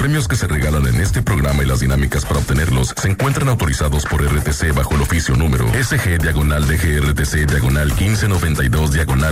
premios que se regalan en este programa y las dinámicas para obtenerlos se encuentran autorizados por RTC bajo el oficio número SG/DGRTC/1592/.